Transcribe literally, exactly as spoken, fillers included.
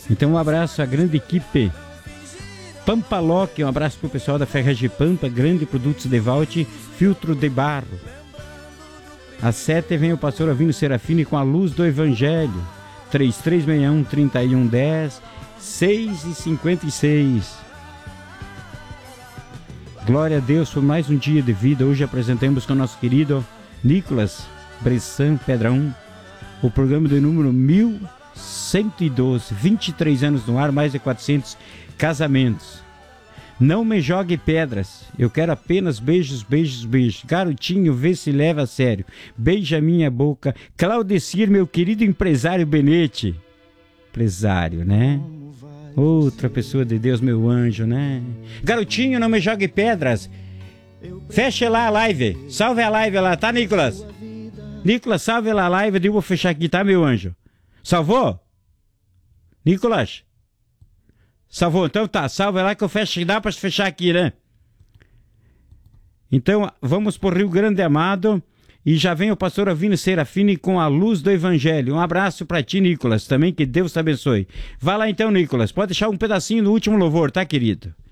Então um abraço à grande equipe Pampaloc, um abraço pro pessoal da Ferragem Pampa, grande produtos de Valte, filtro de barro. Às sete vem o pastor Avino Serafini com a luz do Evangelho. três três seis um, três um um zero, seis e cinquenta e seis. Glória a Deus por mais um dia de vida. Hoje apresentamos com o nosso querido Nicolas Bressan Pedrão o programa do número mil cento e doze, vinte e três anos no ar, mais de quatrocentos casamentos. Não me jogue pedras, eu quero apenas beijos, beijos, beijos. Garotinho, vê se leva a sério. Beija minha boca. Claudecir, meu querido empresário Benete. Empresário, né? Outra pessoa de Deus, meu anjo, né? Garotinho, não me jogue pedras. Feche lá a live. Salve a live lá, tá, Nicolas? Nicolas, salve lá a live. Eu vou fechar aqui, tá, meu anjo? Salvou? Nicolas? Salvou, então tá, salve lá que eu fecho, dá pra fechar aqui, né? Então, vamos pro Rio Grande Amado e já vem o pastor Avino Serafini com a luz do Evangelho. Um abraço pra ti, Nicolas, também, que Deus te abençoe. Vai lá então, Nicolas, pode deixar um pedacinho no último louvor, tá, querido?